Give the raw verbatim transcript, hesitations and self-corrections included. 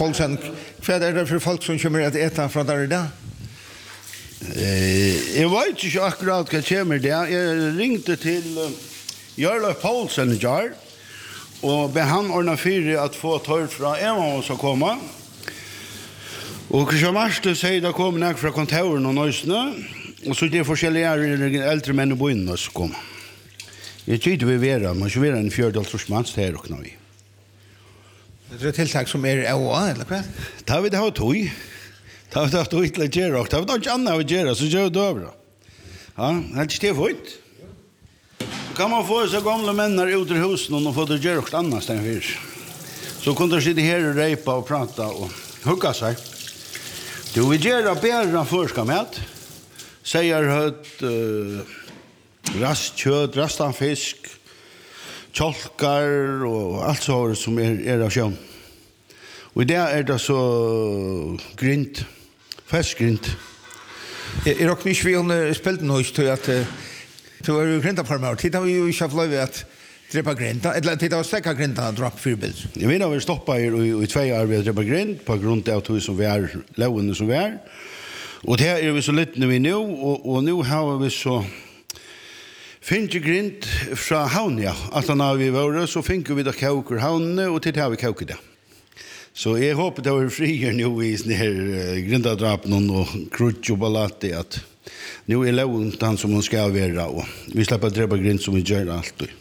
Paulsen, vad är det för folk som kommer att äta från där idag? Eh, jag vet inte akkurat vad kommer det. Jag ringde till uh, Jörlöf Paulsen igår och be han ordna för att få torr från Emma som komma. Och så måste säga det kommer några från kontoren och nöjsna. Och så det är forskjelliga äldre män och boinna som kommer. Jag tycker vi vera, man ska vera en fjördalsmans här och knöj. Det är ett tilltag som är A eller vad? Ta vi det ha tog. Ta vi det ha tog till att göra och ta vi det inte annat att göra så gör det över. Ja, det är inte steföjt. Kan man få så gamla männer ut ur husen och få det göra något annat än för. Så kunde de sitta här och repa och prata och hugga sig. Du vill göra bära förskamet. Säger högt uh, rastkött, rastan fisk, kjolkar och allt så som är, är av sjön. Och det är det så grint, festgrint. Är det också inte vi under spelten hos till att du är ju grinta på mig. Tittar vi ju i Schaflöv att drepa grinta, eller tittar vi stäcka grinta och dra fyrbild. Jag vet att vi stoppar i, i två år vi drepa grint på grund av att som vi är, lovande som vi är. Och det här är vi så lite nu nu och, och nu har vi så finns ju grint från Haunja. Att när vi var så finner vi det kåker Haunja och till det har vi kåker det. Så jag hoppas det var frier nu i sån här grindadrapen och krutsch och ballati att nu är lovant han som hon ska vara och vi släpper drepa grint som vi gör alltid.